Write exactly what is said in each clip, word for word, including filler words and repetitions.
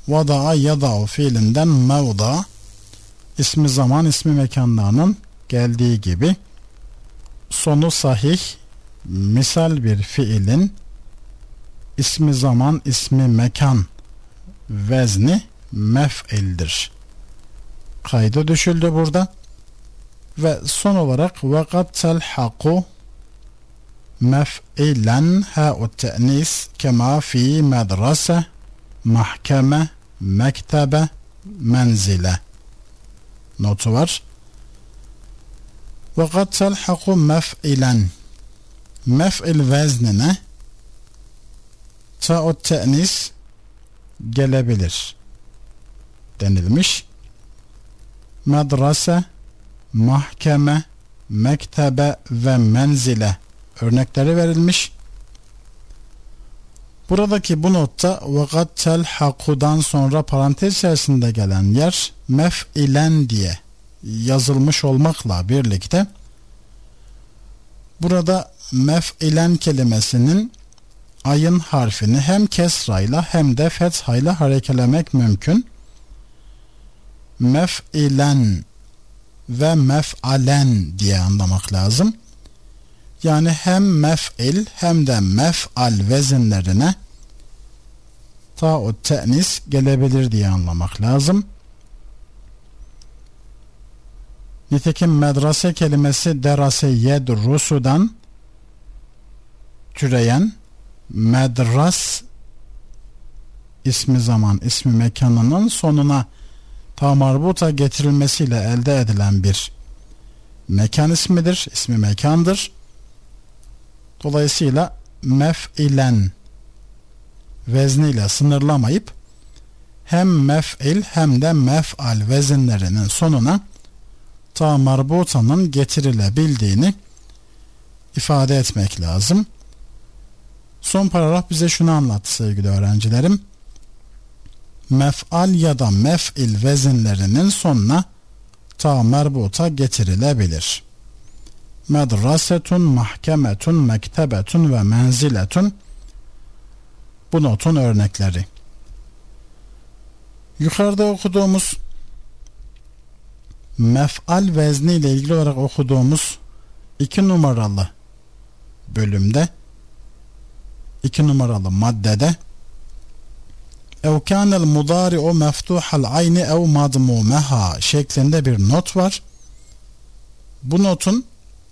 Vada'a yada'u fiilinden mevda, ismi zaman ismi mekanlarının geldiği gibi sonu sahih misal bir fiilin ismi zaman ismi mekan vezni mef'ildir. Kaydı düşüldü burada. Ve son olarak vakat telhaku mef'ilen ha'u te'nis kema fi medrese mahkeme mektebe menzile notu var. Vakat telhaku mef'ilen, mef'il veznine ta'u te'nis gelebilir denilmiş. Medrese, mahkeme, mektebe ve menzile örnekleri verilmiş. Buradaki bu notta vakat telhaku'dan sonra parantez içerisinde gelen yer mef'ilen diye yazılmış olmakla birlikte burada mef'ilen kelimesinin ayın harfini hem kesrayla hem de fethayla harekelemek mümkün. Mef'ilen ve mef'alen diye anlamak lazım. Yani hem mef'il hem de mef'al vezinlerine ta'u te'nis gelebilir diye anlamak lazım. Nitekim medrese kelimesi derase yedrusudan türeyen medras ismi zaman ismi mekanının sonuna ta marbuta getirilmesiyle elde edilen bir mekan ismidir, ismi mekandır. Dolayısıyla mef'ilen vezniyle sınırlamayıp hem mef'il hem de mef'al vezinlerinin sonuna ta marbutanın getirilebildiğini ifade etmek lazım. Son paragraf bize şunu anlattı sevgili öğrencilerim. Mef'al ya da mef'il vezinlerinin sonuna ta merbuta getirilebilir. Medresetun, mahkemetun, mektebetun ve menziletun bu notun örnekleri. Yukarıda okuduğumuz mef'al vezni ile ilgili olarak okuduğumuz iki numaralı bölümde, iki numaralı maddede ev kânel mudâri'u meftuhal ayni ev madmûmeha şeklinde bir not var. Bu notun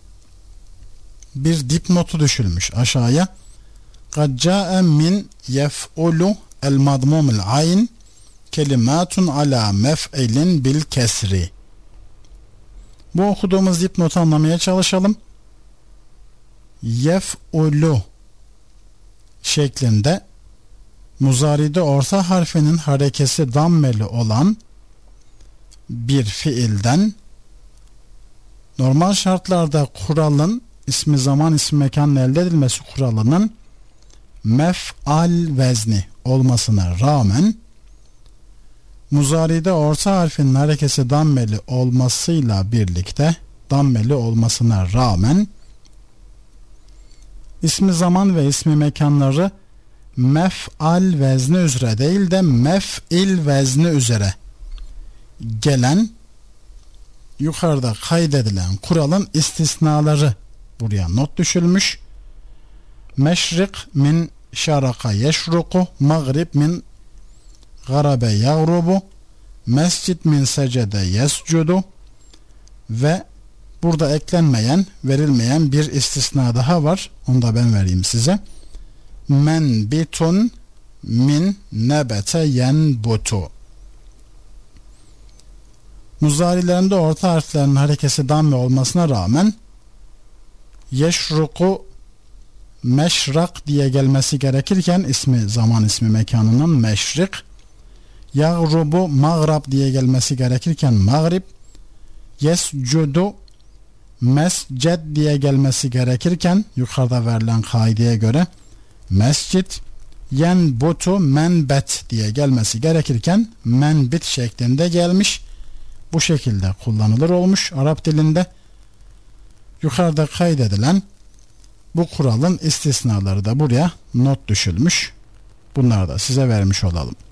bir dipnotu düşülmüş aşağıya. Kad câe min yef'ulu el madmûmul ayn kelimatun ala mef'ilin bil kesri. Bu okuduğumuz dipnotu anlamaya çalışalım. Yef'ulu şeklinde muzaride orta harfinin harekesi dammeli olan bir fiilden normal şartlarda kuralın ismi zaman ismi mekanın elde edilmesi kuralının mef'al vezni olmasına rağmen muzaride orta harfinin harekesi dammeli olmasıyla birlikte dammeli olmasına rağmen ismi zaman ve ismi mekanları mef'al vezni üzere değil de mef'il vezni üzere gelen yukarıda kaydedilen kuralın istisnaları buraya not düşülmüş. Meşrik min şaraka yeşruku, mağrib min garabe yağrubu, mescid min secede yescudu ve burada eklenmeyen, verilmeyen bir istisna daha var. Onu da ben vereyim size. Menbitun min nebete yenbutu. Muzarilerinde orta harflerin harekesi damme olmasına rağmen yeşruku meşrak diye gelmesi gerekirken ismi zaman ismi mekanının meşrik, yağrubu mağrab diye gelmesi gerekirken mağrib, yescudu mesced diye gelmesi gerekirken yukarıda verilen kaideye göre mescid, yenbutu menbet diye gelmesi gerekirken menbit şeklinde gelmiş. Bu şekilde kullanılır olmuş Arap dilinde. Yukarıda kaydedilen bu kuralın istisnaları da buraya not düşülmüş. Bunları da size vermiş olalım.